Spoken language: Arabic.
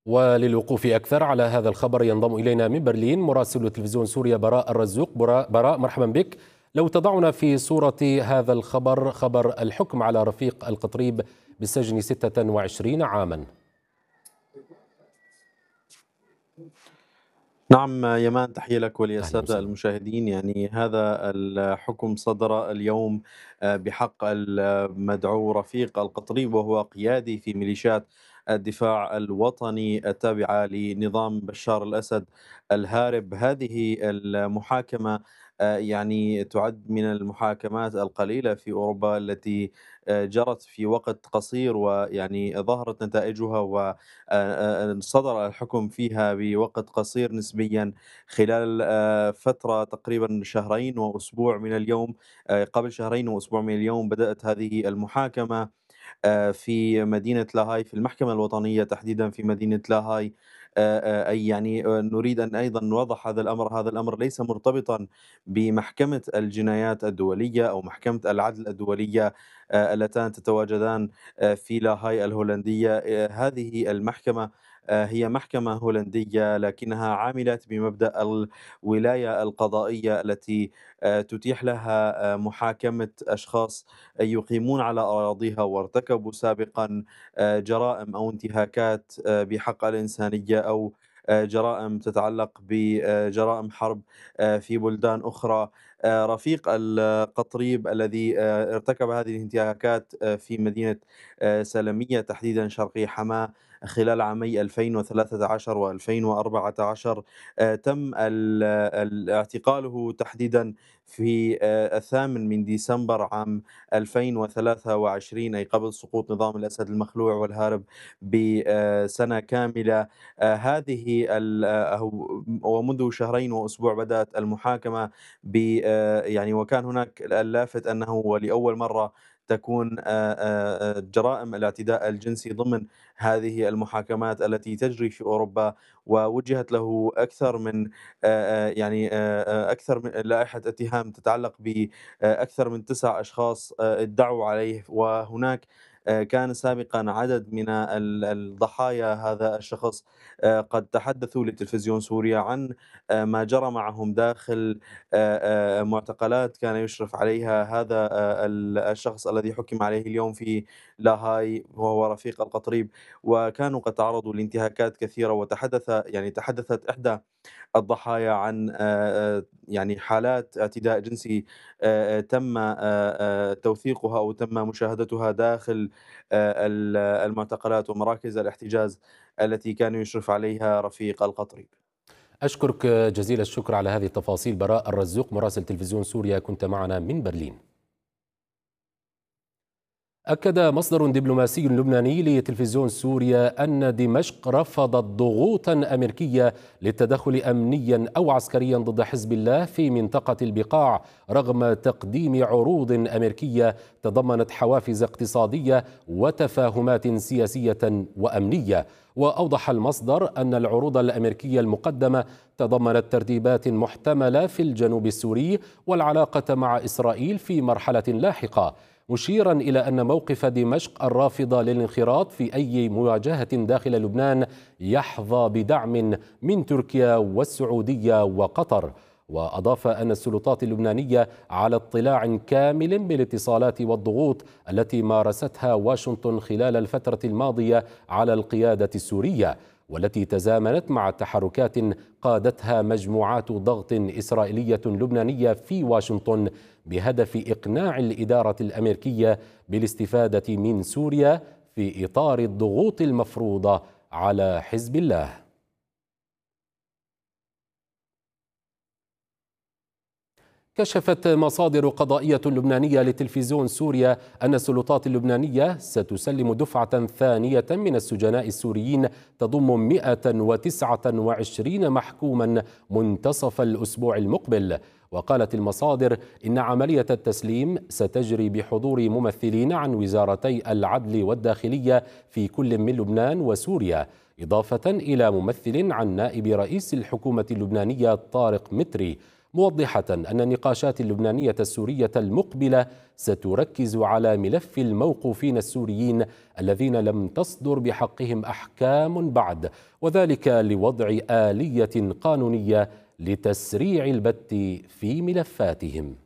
وللوقوف أكثر على هذا الخبر ينضم إلينا من برلين مراسل تلفزيون سوريا براء الرزوق. براء، مرحبا بك. لو تضعنا في صورة هذا الخبر، خبر الحكم على رفيق القطريب بالسجن 26 عاما. نعم يمان، تحية لك أهلا وللسادة وسهلا. المشاهدين. هذا الحكم صدر اليوم بحق المدعو رفيق القطريب، وهو قيادي في ميليشيات الدفاع الوطني التابعة لنظام بشار الأسد الهارب. هذه المحاكمة تعد من المحاكمات القليلة في أوروبا التي جرت في وقت قصير، ظهرت نتائجها وصدر الحكم فيها بوقت قصير نسبيا، خلال فترة تقريبا شهرين وأسبوع من اليوم. قبل شهرين وأسبوع من اليوم بدأت هذه المحاكمة في مدينة لاهاي، في المحكمة الوطنية تحديدا في مدينة لاهاي. نريد أن أيضا نوضح هذا الأمر ليس مرتبطا بمحكمة الجنايات الدولية أو محكمة العدل الدولية اللتان تتواجدان في لاهاي الهولندية. هذه المحكمة هي محكمة هولندية، لكنها عاملة بمبدأ الولاية القضائية التي تتيح لها محاكمة أشخاص يقيمون على أراضيها وارتكبوا سابقا جرائم أو انتهاكات بحق الإنسانية، أو جرائم تتعلق بجرائم حرب في بلدان أخرى. رفيق القطريب الذي ارتكب هذه الانتهاكات في مدينة سلمية تحديدا شرقي حماة خلال عامي 2013 و2014 تم اعتقاله تحديدا في 8 ديسمبر عام 2023، أي قبل سقوط نظام الأسد المخلوع والهارب بسنة كاملة. ومنذ شهرين وأسبوع بدأت المحاكمة وكان هناك اللافت أنه ولأول مرة تكون جرائم الاعتداء الجنسي ضمن هذه المحاكمات التي تجري في أوروبا، ووجهت له أكثر من لائحة اتهام تتعلق بأكثر من 9 أشخاص ادعوا عليه. وهناك كان سابقا عدد من الضحايا هذا الشخص قد تحدثوا لتلفزيون سوريا عن ما جرى معهم داخل معتقلات كان يشرف عليها هذا الشخص الذي حكم عليه اليوم في لاهاي، وهو رفيق القطريب. وكانوا قد تعرضوا لانتهاكات كثيرة، تحدثت إحدى الضحايا عن حالات اعتداء جنسي تم توثيقها أو تم مشاهدتها داخل المعتقلات ومراكز الاحتجاز التي كان يشرف عليها رفيق القطري. أشكرك جزيل الشكر على هذه التفاصيل براء الرزوق مراسل تلفزيون سوريا، كنت معنا من برلين. أكد مصدر دبلوماسي لبناني لتلفزيون سوريا أن دمشق رفضت ضغوطا أمريكية للتدخل أمنيا أو عسكريا ضد حزب الله في منطقة البقاع، رغم تقديم عروض أمريكية تضمنت حوافز اقتصادية وتفاهمات سياسية وأمنية. وأوضح المصدر أن العروض الأمريكية المقدمة تضمنت ترتيبات محتملة في الجنوب السوري والعلاقة مع إسرائيل في مرحلة لاحقة، مشيرا إلى أن موقف دمشق الرافض للانخراط في أي مواجهة داخل لبنان يحظى بدعم من تركيا والسعودية وقطر. وأضاف أن السلطات اللبنانية على اطلاع كامل بالاتصالات والضغوط التي مارستها واشنطن خلال الفترة الماضية على القيادة السورية، والتي تزامنت مع تحركات قادتها مجموعات ضغط إسرائيلية لبنانية في واشنطن بهدف إقناع الإدارة الأمريكية بالاستفادة من سوريا في إطار الضغوط المفروضة على حزب الله. كشفت مصادر قضائية لبنانية لتلفزيون سوريا أن السلطات اللبنانية ستسلم دفعة ثانية من السجناء السوريين تضم 129 محكوما منتصف الأسبوع المقبل. وقالت المصادر إن عملية التسليم ستجري بحضور ممثلين عن وزارتي العدل والداخلية في كل من لبنان وسوريا، إضافة إلى ممثل عن نائب رئيس الحكومة اللبنانية طارق متري، موضحة أن النقاشات اللبنانية السورية المقبلة ستركز على ملف الموقوفين السوريين الذين لم تصدر بحقهم أحكام بعد، وذلك لوضع آلية قانونية لتسريع البت في ملفاتهم.